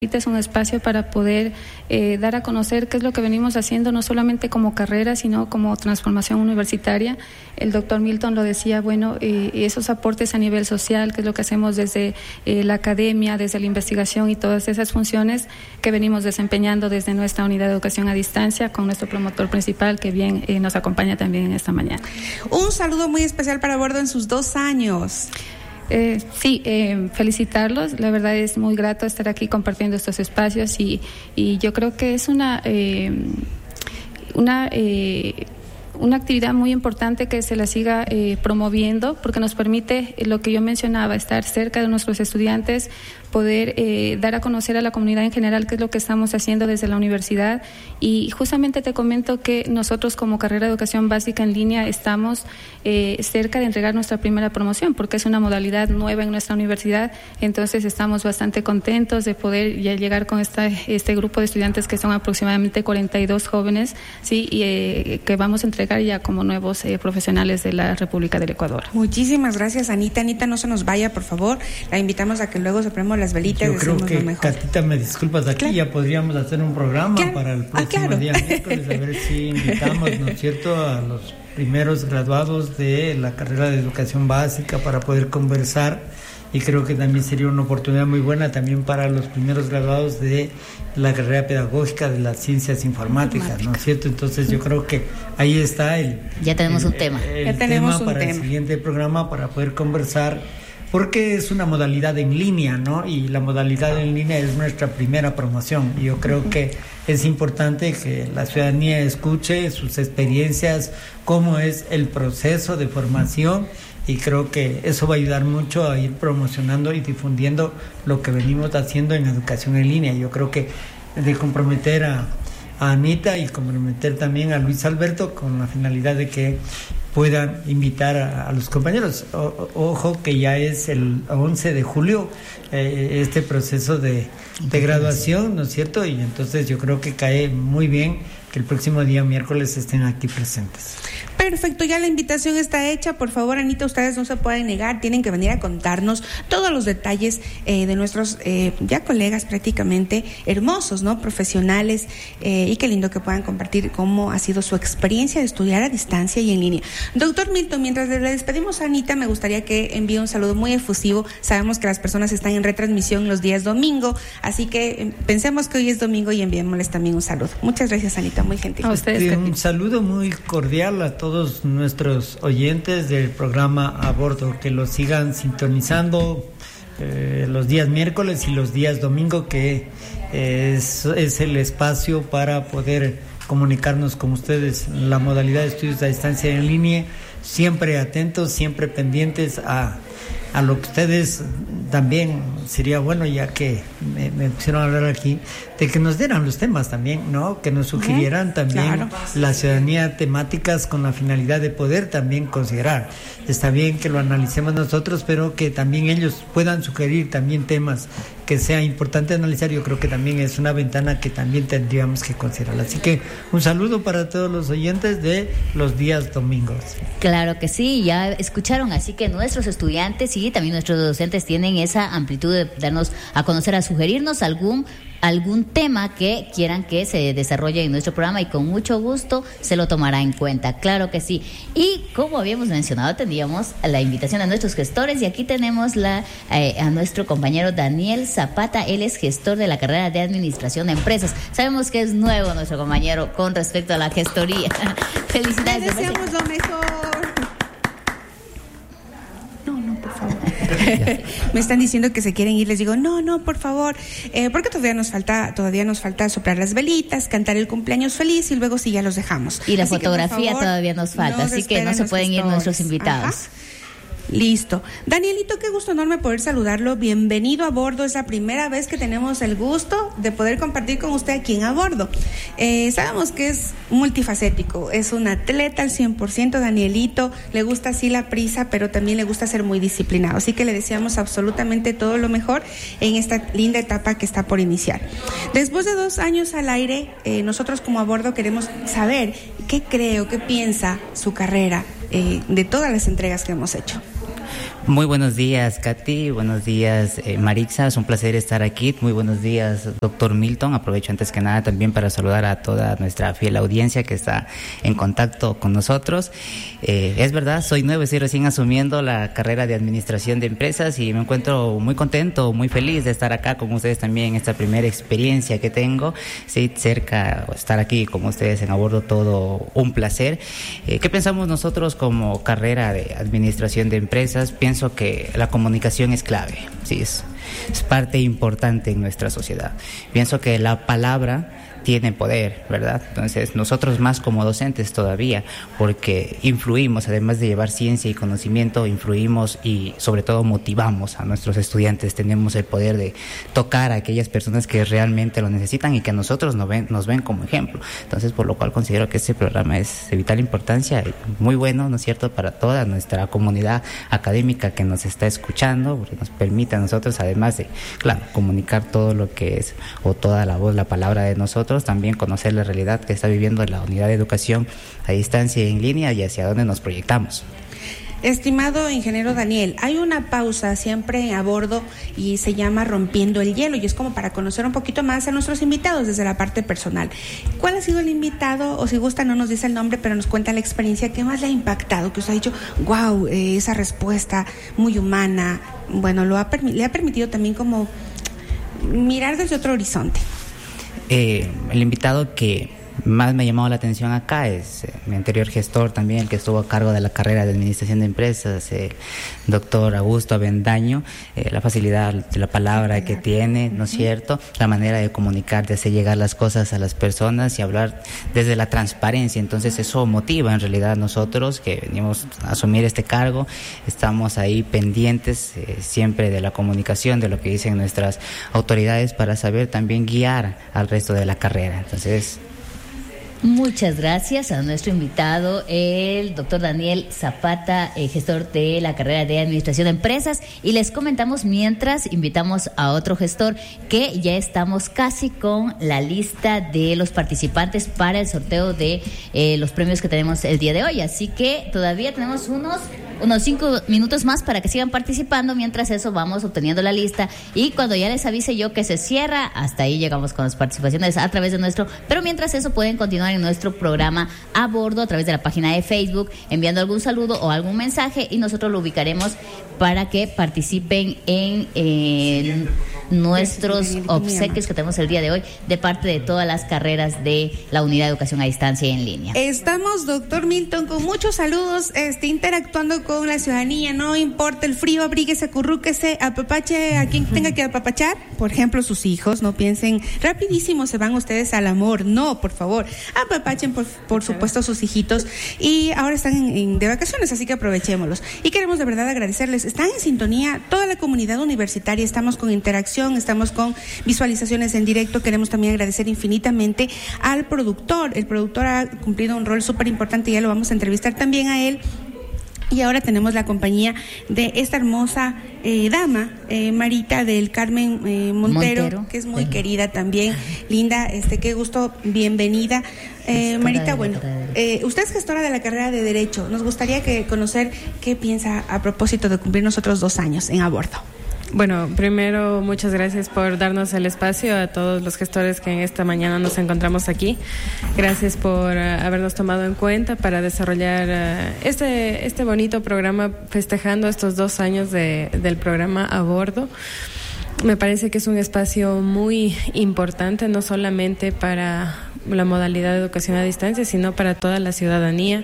Es un espacio para poder dar a conocer qué es lo que venimos haciendo, no solamente como carrera, sino como transformación universitaria. El doctor Milton lo decía, esos aportes a nivel social, que es lo que hacemos desde la academia, desde la investigación y todas esas funciones que venimos desempeñando desde nuestra unidad de educación a distancia con nuestro promotor principal, que bien nos acompaña también en esta mañana. Un saludo muy especial para Abordo en sus 2 años. Felicitarlos. La verdad es muy grato estar aquí compartiendo estos espacios y yo creo que es una actividad muy importante que se la siga promoviendo, porque nos permite lo que yo mencionaba, estar cerca de nuestros estudiantes, poder dar a conocer a la comunidad en general qué es lo que estamos haciendo desde la universidad. Y justamente te comento que nosotros como carrera de educación básica en línea estamos cerca de entregar nuestra primera promoción, porque es una modalidad nueva en nuestra universidad. Entonces estamos bastante contentos de poder ya llegar con este grupo de estudiantes, que son aproximadamente 42 jóvenes, ¿sí? Y que vamos a entregar ya como nuevos profesionales de la República del Ecuador. Muchísimas gracias, Anita. Anita, no se nos vaya, por favor. La invitamos a que luego sopremos las velitas. Yo creo que, Catita, me disculpas, aquí claro, ya podríamos hacer un programa para el próximo día miércoles, a ver si invitamos, ¿no es cierto?, a los primeros graduados de la carrera de educación básica para poder conversar, y creo que también sería una oportunidad muy buena también para los primeros graduados de la carrera pedagógica de las ciencias informáticas, ¿no es cierto? Entonces yo creo que ahí está ya tenemos un tema. Ya tenemos un tema. El siguiente programa para poder conversar, porque es una modalidad en línea, ¿no? Y la modalidad en línea es nuestra primera promoción. Y yo creo que es importante que la ciudadanía escuche sus experiencias, cómo es el proceso de formación, y creo que eso va a ayudar mucho a ir promocionando y difundiendo lo que venimos haciendo en educación en línea. Yo creo que de comprometer a Anita y comprometer también a Luis Alberto con la finalidad de que puedan invitar a los compañeros. Ojo que ya es el 11 de julio este proceso de graduación, ¿no es cierto? Y entonces yo creo que cae muy bien que el próximo día miércoles estén aquí presentes. Perfecto, ya la invitación está hecha. Por favor, Anita, ustedes no se pueden negar, tienen que venir a contarnos todos los detalles de nuestros ya colegas prácticamente hermosos, ¿no? Profesionales, y qué lindo que puedan compartir cómo ha sido su experiencia de estudiar a distancia y en línea. Doctor Milton, mientras le despedimos a Anita, me gustaría que envíe un saludo muy efusivo. Sabemos que las personas están en retransmisión los días domingo, así que pensemos que hoy es domingo y enviémosles también un saludo. Muchas gracias, Anita, muy gentil. A ustedes, un saludo muy cordial a todos nuestros oyentes del programa Abordo, que lo sigan sintonizando los días miércoles y los días domingo, que es el espacio para poder comunicarnos con ustedes. La modalidad de estudios a distancia en línea, siempre atentos, siempre pendientes a lo que ustedes también. Sería bueno, ya que me pusieron a hablar aquí, de que nos dieran los temas también, ¿no? Que nos sugirieran también la ciudadanía temáticas con la finalidad de poder también considerar. Está bien que lo analicemos nosotros, pero que también ellos puedan sugerir también temas que sea importante analizar. Yo creo que también es una ventana que también tendríamos que considerar. Así que un saludo para todos los oyentes de los días domingos. Claro que sí, ya escucharon, así que nuestros estudiantes y también nuestros docentes tienen esa amplitud de darnos a conocer, a sugerirnos algún tema que quieran que se desarrolle en nuestro programa, y con mucho gusto se lo tomará en cuenta, claro que sí. Y como habíamos mencionado, tendríamos la invitación a nuestros gestores, y aquí tenemos a nuestro compañero Daniel Zapata. Él es gestor de la carrera de Administración de Empresas. Sabemos que es nuevo nuestro compañero con respecto a la gestoría. Felicidades. Les deseamos lo mejor. No, por favor. Me están diciendo que se quieren ir, les digo, no, por favor, porque todavía nos falta soplar las velitas, cantar el cumpleaños feliz, y luego sí ya los dejamos. Y la así fotografía todavía nos falta, así que no se pueden ir nuestros invitados. Ajá. Listo. Danielito, qué gusto enorme poder saludarlo. Bienvenido a Abordo. Es la primera vez que tenemos el gusto de poder compartir con usted aquí en Abordo. Sabemos que es multifacético, es un atleta al 100%, Danielito. Le gusta así la prisa, pero también le gusta ser muy disciplinado. Así que le deseamos absolutamente todo lo mejor en esta linda etapa que está por iniciar. Después de 2 años al aire, nosotros como Abordo queremos saber qué cree o qué piensa su carrera de todas las entregas que hemos hecho. Muy buenos días, Katy. Buenos días, Marixa. Es un placer estar aquí. Muy buenos días, doctor Milton. Aprovecho antes que nada también para saludar a toda nuestra fiel audiencia que está en contacto con nosotros. Es verdad, soy nuevo, estoy recién asumiendo la carrera de Administración de Empresas y me encuentro muy contento, muy feliz de estar acá con ustedes también en esta primera experiencia que tengo. Sí, cerca, estar aquí con ustedes en A Bordo, todo un placer. ¿Qué pensamos nosotros como carrera de Administración de Empresas? Pienso que la comunicación es clave, sí, es parte importante en nuestra sociedad. Pienso que la palabra tiene poder, ¿verdad? Entonces, nosotros más como docentes todavía, porque influimos, además de llevar ciencia y conocimiento, influimos y sobre todo motivamos a nuestros estudiantes. Tenemos el poder de tocar a aquellas personas que realmente lo necesitan y que a nosotros nos ven como ejemplo. Entonces, por lo cual considero que este programa es de vital importancia y muy bueno, ¿no es cierto?, para toda nuestra comunidad académica que nos está escuchando, porque nos permite a nosotros, además de, claro, comunicar todo lo que es, o toda la voz, la palabra de nosotros, también conocer la realidad que está viviendo la unidad de educación a distancia y en línea y hacia dónde nos proyectamos. Estimado ingeniero Daniel, hay una pausa siempre a bordo y se llama Rompiendo el Hielo, y es como para conocer un poquito más a nuestros invitados desde la parte personal. ¿Cuál ha sido el invitado? O si gusta no nos dice el nombre, pero nos cuenta la experiencia que más le ha impactado, que usted ha dicho, wow, esa respuesta muy humana, bueno, le ha permitido también como mirar desde otro horizonte. El invitado que más me ha llamado la atención acá es mi anterior gestor también, el que estuvo a cargo de la carrera de Administración de Empresas, el doctor Augusto Avendaño. La facilidad de la palabra que tiene, ¿no es cierto?, la manera de comunicar, de hacer llegar las cosas a las personas y hablar desde la transparencia. Entonces eso motiva en realidad a nosotros que venimos a asumir este cargo, estamos ahí pendientes siempre de la comunicación, de lo que dicen nuestras autoridades, para saber también guiar al resto de la carrera. Entonces, muchas gracias a nuestro invitado, el doctor Daniel Zapata, gestor de la carrera de Administración de Empresas. Y les comentamos, mientras invitamos a otro gestor, que ya estamos casi con la lista de los participantes para el sorteo de los premios que tenemos el día de hoy. Así que todavía tenemos unos 5 minutos más para que sigan participando. Mientras eso, vamos obteniendo la lista, y cuando ya les avise yo que se cierra, hasta ahí llegamos con las participaciones a través de nuestro. Pero mientras eso, pueden continuar en nuestro programa A Bordo a través de la página de Facebook, enviando algún saludo o algún mensaje, y nosotros lo ubicaremos para que participen en nuestros obsequios que tenemos el día de hoy de parte de todas las carreras de la Unidad de Educación a Distancia y en Línea. Estamos, doctor Milton, con muchos saludos, interactuando con la ciudadanía. No importa el frío, abríguese, acurrúquese, apapache a quien tenga que apapachar, por ejemplo sus hijos. No piensen rapidísimo se van ustedes al amor, no, por favor, apapachen por supuesto sus hijitos, y ahora están de vacaciones, así que aprovechémoslos. Y queremos de verdad agradecerles, están en sintonía toda la comunidad universitaria, estamos con interacción, estamos con visualizaciones en directo. Queremos también agradecer infinitamente al productor. El productor ha cumplido un rol súper importante, ya lo vamos a entrevistar también a él. Y ahora tenemos la compañía de esta hermosa dama, Marita del Carmen Montero, que es muy querida también, linda, qué gusto, bienvenida. Marita, bueno, usted es gestora de la carrera de Derecho. Nos gustaría conocer qué piensa a propósito de cumplir nosotros 2 años en A Bordo. Bueno, primero, muchas gracias por darnos el espacio a todos los gestores que en esta mañana nos encontramos aquí. Gracias por habernos tomado en cuenta para desarrollar este bonito programa, festejando estos 2 años del programa A Bordo. Me parece que es un espacio muy importante, no solamente para la modalidad de educación a distancia, sino para toda la ciudadanía.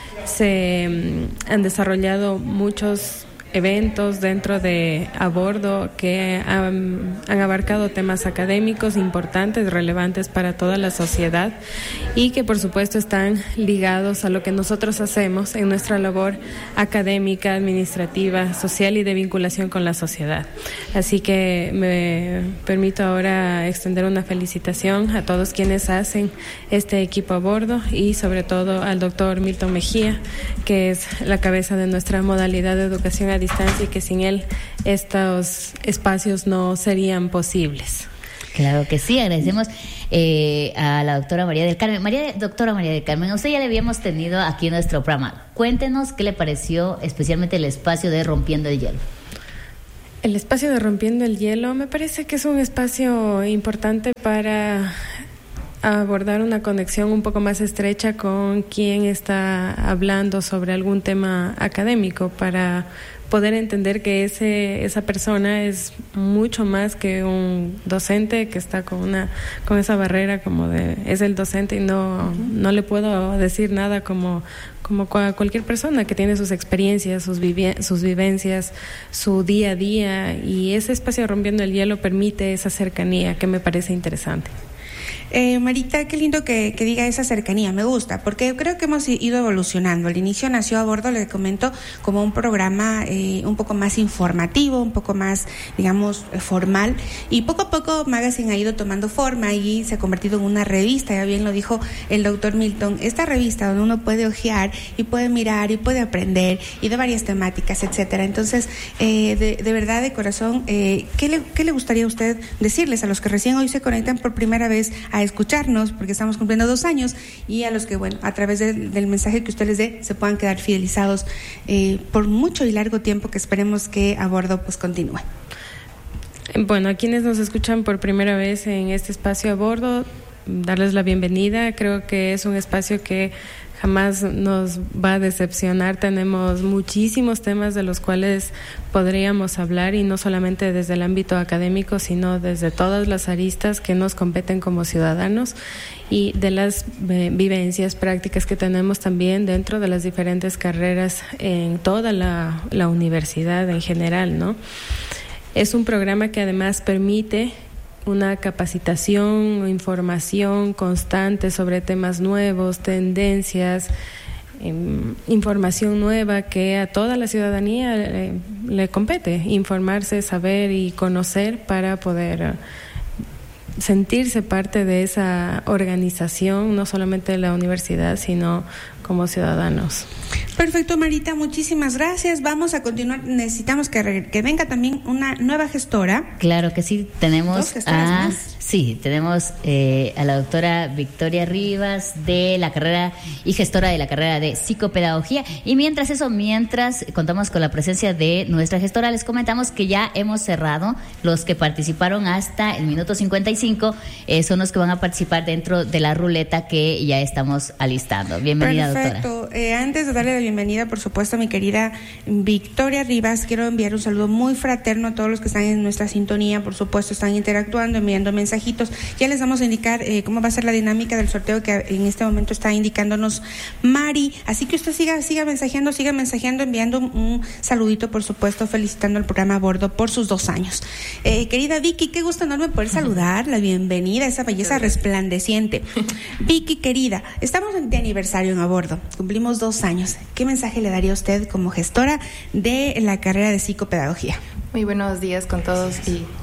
Se han desarrollado muchos eventos dentro de A Bordo que han abarcado temas académicos importantes, relevantes para toda la sociedad, y que por supuesto están ligados a lo que nosotros hacemos en nuestra labor académica, administrativa, social y de vinculación con la sociedad. Así que me permito ahora extender una felicitación a todos quienes hacen este equipo A Bordo, y sobre todo al doctor Milton Mejía, que es la cabeza de nuestra modalidad de educación a distancia, y que sin él estos espacios no serían posibles. Claro que sí, agradecemos a la doctora María del Carmen. Doctora María del Carmen, a usted ya le habíamos tenido aquí en nuestro programa. Cuéntenos qué le pareció especialmente el espacio de Rompiendo el Hielo. El espacio de Rompiendo el Hielo me parece que es un espacio importante para abordar una conexión un poco más estrecha con quien está hablando sobre algún tema académico, para poder entender que esa persona es mucho más que un docente que está con esa barrera como de es el docente y no le puedo decir nada como cualquier persona que tiene sus experiencias, sus vivencias, su día a día, y ese espacio Rompiendo el Hielo permite esa cercanía que me parece interesante. Marita, qué lindo que diga esa cercanía, me gusta, porque creo que hemos ido evolucionando. Al inicio nació A Bordo, le comento, como un programa un poco más informativo, un poco más, digamos, formal, y poco a poco Magazine ha ido tomando forma y se ha convertido en una revista, ya bien lo dijo el doctor Milton, esta revista donde uno puede hojear y puede mirar y puede aprender, y de varias temáticas, etcétera. Entonces, de verdad, de corazón, ¿qué le gustaría a usted decirles a los que recién hoy se conectan por primera vez a escucharnos, porque estamos cumpliendo 2 años, y a los que, bueno, a través del mensaje que usted les dé, se puedan quedar fidelizados por mucho y largo tiempo, que esperemos que A Bordo pues continúe? Bueno, a quienes nos escuchan por primera vez en este espacio A Bordo, darles la bienvenida. Creo que es un espacio que jamás nos va a decepcionar. Tenemos muchísimos temas de los cuales podríamos hablar, y no solamente desde el ámbito académico, sino desde todas las aristas que nos competen como ciudadanos, y de las vivencias prácticas que tenemos también dentro de las diferentes carreras en toda la universidad en general, ¿no? Es un programa que además permite una capacitación, información constante sobre temas nuevos, tendencias, información nueva que a toda la ciudadanía le compete informarse, saber y conocer para poder sentirse parte de esa organización, no solamente de la universidad, sino como ciudadanos. Perfecto, Marita, muchísimas gracias. Vamos a continuar. Necesitamos que venga también una nueva gestora. Claro que sí, tenemos tenemos a la doctora Victoria Rivas, de la carrera y gestora de la carrera de psicopedagogía. Y mientras contamos con la presencia de nuestra gestora, les comentamos que ya hemos cerrado. Los que participaron hasta el minuto 55 son los que van a participar dentro de la ruleta que ya estamos alistando. Bienvenida, perfecto, doctora. Antes de darle la bienvenida, por supuesto, a mi querida Victoria Rivas, quiero enviar un saludo muy fraterno a todos los que están en nuestra sintonía. Por supuesto, están interactuando, enviando mensajitos. Ya les vamos a indicar cómo va a ser la dinámica del sorteo que en este momento está indicándonos Mari. Así que usted siga mensajeando, enviando un saludito, por supuesto, felicitando al programa A Bordo por sus 2 años. Querida Vicky, qué gusto enorme poder saludar, la bienvenida a esa belleza resplandeciente. Vicky, querida, estamos de aniversario en A Bordo, cumplimos 2 años. ¿Qué mensaje le daría usted como gestora de la carrera de psicopedagogía? Muy buenos días con todos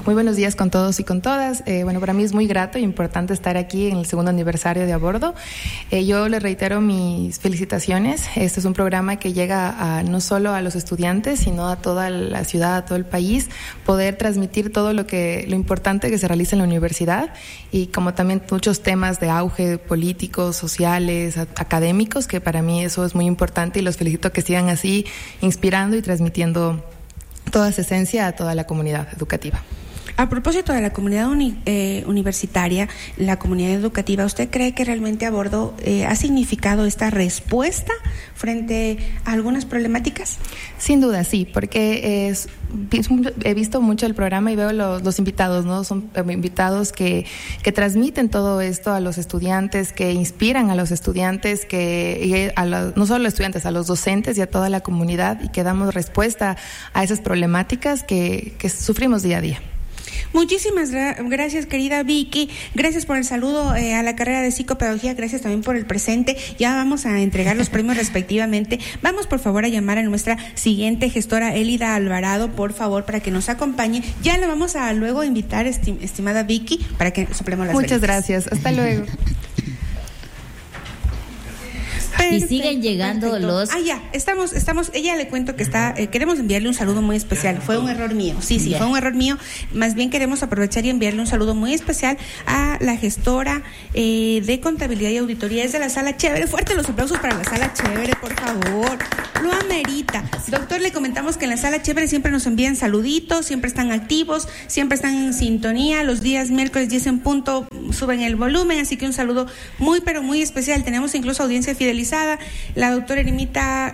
y con todas. Bueno, para mí es muy grato e importante estar aquí en el 2º aniversario de A Bordo. Yo le reitero mis felicitaciones. Este es un programa que llega no solo a los estudiantes, sino a toda la ciudad, a todo el país, poder transmitir todo lo importante que se realiza en la universidad, y como también muchos temas de auge políticos, sociales, académicos, que para mí eso es muy importante, y los felicito que sigan así inspirando y transmitiendo toda esa esencia a toda la comunidad educativa. A propósito de la comunidad universitaria, la comunidad educativa, ¿usted cree que realmente A Bordo ha significado esta respuesta frente a algunas problemáticas? Sin duda, sí, porque he visto mucho el programa y veo los invitados, ¿no? Son invitados que transmiten todo esto a los estudiantes, que inspiran a los estudiantes, no solo a los estudiantes, a los docentes y a toda la comunidad, y que damos respuesta a esas problemáticas que sufrimos día a día. Muchísimas gracias, querida Vicky. Gracias por el saludo a la carrera de psicopedagogía. Gracias también por el presente. Ya vamos a entregar los premios respectivamente. Vamos, por favor, a llamar a nuestra siguiente gestora, Elida Alvarado, por favor, para que nos acompañe. Ya la vamos a luego invitar, estimada Vicky, para que soplemos las Muchas velitas. Gracias. Hasta luego. Y siguen llegando los... ya, estamos, ella le cuento que está, queremos enviarle un saludo muy especial. Fue un error mío, sí, fue un error mío. Más bien queremos aprovechar y enviarle un saludo muy especial a la gestora de contabilidad y auditoría. Es de la Sala Chévere. Fuerte los aplausos para la Sala Chévere, por favor. Lo amerita. Doctor, le comentamos que en la Sala Chévere siempre nos envían saluditos, siempre están activos, siempre están en sintonía. Los días miércoles 10 en punto suben el volumen, así que un saludo muy, pero muy especial. Tenemos incluso audiencia fidelizada. La doctora Erimita,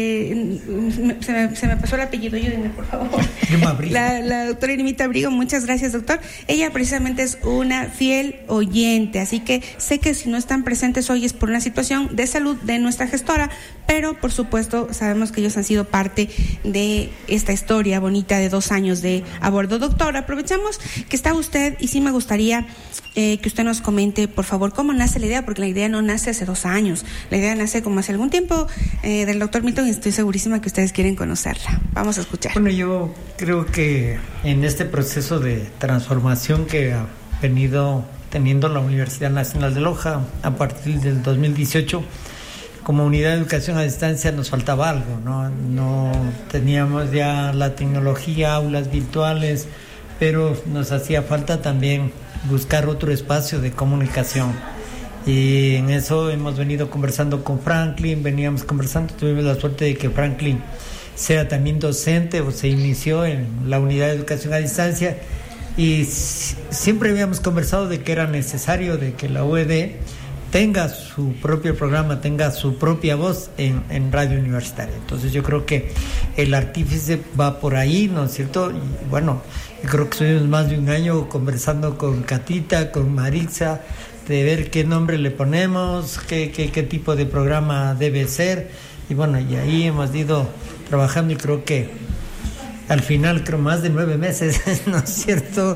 se me pasó el apellido, ayúdenme, por favor. La doctora Erimita Abrigo, muchas gracias, doctor. Ella precisamente es una fiel oyente, así que sé que si no están presentes hoy es por una situación de salud de nuestra gestora, pero por supuesto sabemos que ellos han sido parte de esta historia bonita de 2 años de A Bordo. Doctor, aprovechamos que está usted y sí me gustaría que usted nos comente, por favor, cómo nace la idea, porque la idea no nace hace 2 años, la idea nace como hace algún tiempo del doctor Milton, y estoy segurísima que ustedes quieren conocerla. Vamos a escuchar. Bueno, yo creo que en este proceso de transformación que ha venido teniendo la Universidad Nacional de Loja a partir del 2018, como unidad de educación a distancia nos faltaba algo, no teníamos ya la tecnología, aulas virtuales, pero nos hacía falta también buscar otro espacio de comunicación, y en eso hemos venido conversando con Franklin, veníamos conversando, tuvimos la suerte de que Franklin sea también docente o se inició en la unidad de educación a distancia, y siempre habíamos conversado de que era necesario de que la UED tenga su propio programa, tenga su propia voz en radio universitaria. Entonces yo creo que el artífice va por ahí, ¿no es cierto? Y bueno, yo creo que estuvimos más de 1 año conversando con Catita, con Maritza, de ver qué nombre le ponemos, qué tipo de programa debe ser, y bueno, y ahí hemos ido trabajando, y creo que al final, más de 9 meses, ¿no es cierto?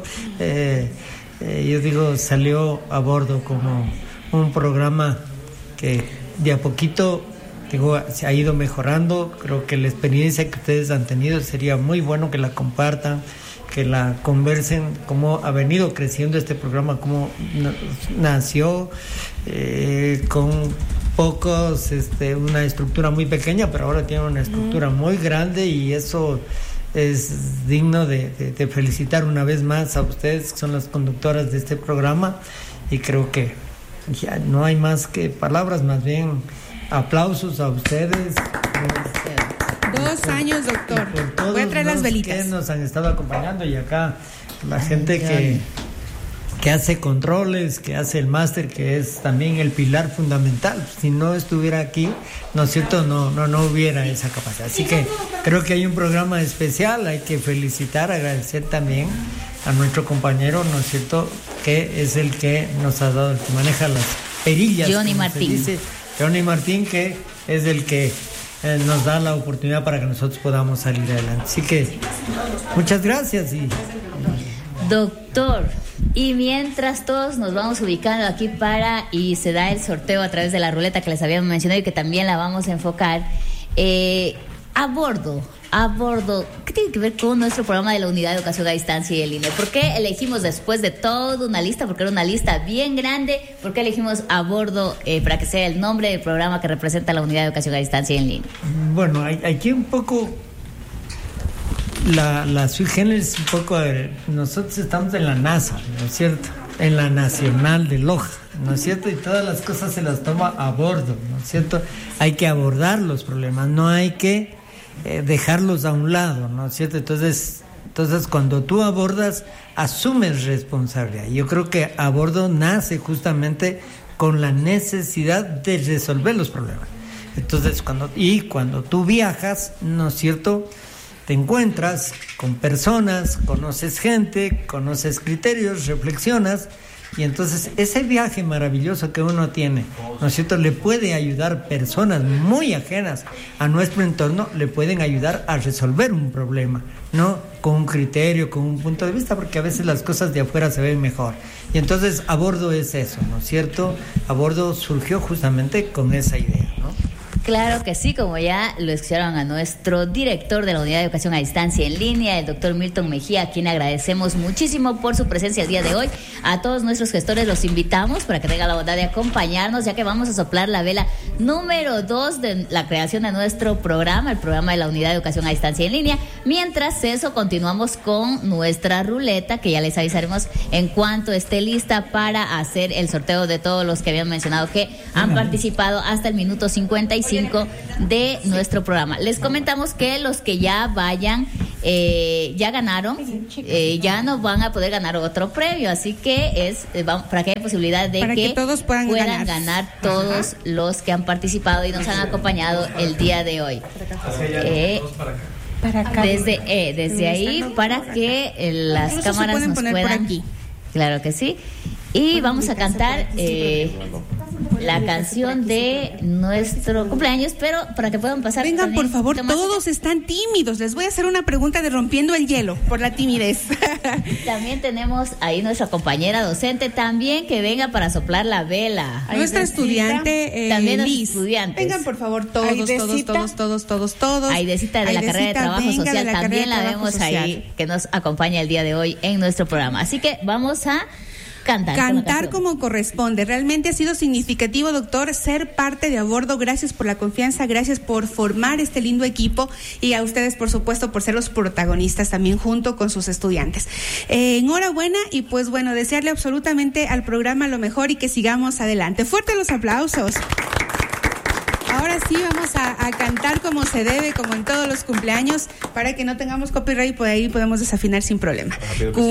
Yo digo, salió A Bordo como un programa que de a poquito, se ha ido mejorando. Creo que la experiencia que ustedes han tenido sería muy bueno que la compartan, que la conversen, cómo ha venido creciendo este programa, cómo nació con pocos, una estructura muy pequeña, pero ahora tiene una estructura muy grande, y eso es digno de felicitar una vez más a ustedes, que son las conductoras de este programa, y creo que ya no hay más que palabras, más bien aplausos a ustedes. 2 años, doctor. Voy a traer las velitas. Que nos han estado acompañando, y acá la gente que hace controles, que hace el máster, que es también el pilar fundamental. Si no estuviera aquí, ¿no es cierto?, no hubiera esa capacidad. Así que creo que hay un programa especial, hay que felicitar, agradecer también a nuestro compañero, ¿no es cierto?, que es el que nos ha dado, el que maneja las perillas. Johnny Martín. Johnny Martín, que es el que nos da la oportunidad para que nosotros podamos salir adelante. Así que muchas gracias. Doctor, y mientras todos nos vamos ubicando aquí y se da el sorteo a través de la ruleta que les habíamos mencionado y que también la vamos a enfocar, A Bordo, ¿qué tiene que ver con nuestro programa de la Unidad de Educación a Distancia y el INE? ¿Por qué elegimos, después de toda una lista, porque era una lista bien grande, por qué elegimos A Bordo para que sea el nombre del programa que representa la Unidad de Educación a Distancia y el INE? Bueno, aquí un poco la sui generis, un poco, nosotros estamos en la NASA, ¿no es cierto?, en la Nacional de Loja, ¿no es cierto?, y todas las cosas se las toma a bordo, ¿no es cierto? Hay que abordar los problemas, no hay que dejarlos a un lado, ¿no es cierto? Entonces cuando tú abordas, asumes responsabilidad. Yo creo que A Bordo nace justamente con la necesidad de resolver los problemas. Entonces cuando tú viajas, ¿no es cierto?, te encuentras con personas, conoces gente, conoces criterios, reflexionas, y entonces ese viaje maravilloso que uno tiene, ¿no es cierto?, le puede ayudar personas muy ajenas a nuestro entorno, le pueden ayudar a resolver un problema, ¿no?, con un criterio, con un punto de vista, porque a veces las cosas de afuera se ven mejor. Y entonces A Bordo es eso, ¿no es cierto? A Bordo surgió justamente con esa idea, ¿no? Claro que sí, como ya lo escucharon a nuestro director de la Unidad de Educación a Distancia en Línea, el doctor Milton Mejía, a quien agradecemos muchísimo por su presencia el día de hoy. A todos nuestros gestores los invitamos para que tengan la bondad de acompañarnos, ya que vamos a soplar la vela número 2 de la creación de nuestro programa, el programa de la Unidad de Educación a Distancia en Línea. Mientras eso, continuamos con nuestra ruleta, que ya les avisaremos en cuanto esté lista para hacer el sorteo de todos los que habían mencionado que han participado hasta el minuto 55 de nuestro programa. Les comentamos que los que ya vayan, ya ganaron, ya no van a poder ganar otro premio, así que es para que haya posibilidad de que todos puedan ganar todos los que han participado y nos han acompañado el día de hoy. Desde ahí, para que las cámaras nos puedan aquí. Claro que sí. Y vamos a cantar la canción de nuestro cumpleaños, pero para que puedan pasar. Vengan, por favor, todos están tímidos. Les voy a hacer una pregunta de rompiendo el hielo por la timidez. También tenemos ahí nuestra compañera docente también que venga para soplar la vela. Nuestra estudiante también Liz. Estudiantes. Vengan, por favor, todos. Aidecita de la carrera de Trabajo Social también la vemos ahí, que nos acompaña el día de hoy en nuestro programa. Así que vamos a cantar como corresponde. Realmente ha sido significativo, doctor, ser parte de A Bordo. Gracias por la confianza, gracias por formar este lindo equipo y a ustedes, por supuesto, por ser los protagonistas también junto con sus estudiantes. Enhorabuena y pues bueno, desearle absolutamente al programa lo mejor y que sigamos adelante. Fuertes los aplausos. Ahora sí vamos a cantar como se debe, como en todos los cumpleaños, para que no tengamos copyright y por ahí podemos desafinar sin problema.